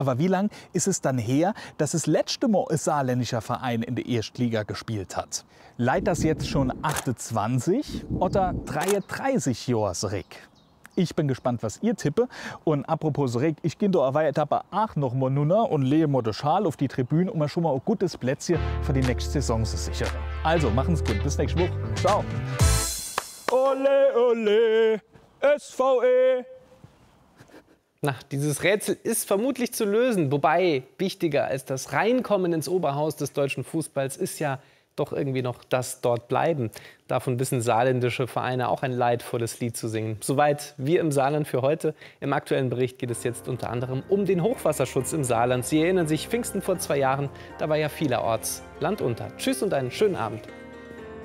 Aber wie lang ist es dann her, dass das letzte Mal ein saarländischer Verein in der Erstliga gespielt hat? Leiht das jetzt schon 28 oder 33 Jahre zurück? Ich bin gespannt, was ihr tippe. Und apropos zurück, ich gehe da aber Etappe 8 noch mal runter und lege mir den Schal auf die Tribüne, um mir schon mal ein gutes Plätzchen für die nächste Saison zu sichern. Also, machen's gut. Bis nächste Woche. Ciao. Ole, ole, SVE. Na, dieses Rätsel ist vermutlich zu lösen. Wobei, wichtiger als das Reinkommen ins Oberhaus des deutschen Fußballs ist ja doch irgendwie noch das dort bleiben. Davon wissen saarländische Vereine auch ein leidvolles Lied zu singen. Soweit wir im Saarland für heute. Im aktuellen Bericht geht es jetzt unter anderem um den Hochwasserschutz im Saarland. Sie erinnern sich, Pfingsten vor 2 Jahren, da war ja vielerorts Land unter. Tschüss und einen schönen Abend.